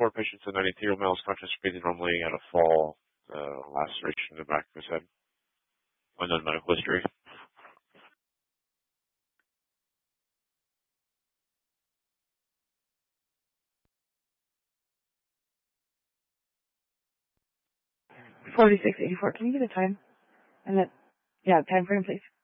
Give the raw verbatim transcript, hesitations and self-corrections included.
four patients at ninety-three miles conscious breathing normally had a fall, uh, laceration in the back of his head. Unknown medical history. forty-six eighty-four. Can you get a time? And then, yeah, time frame, please.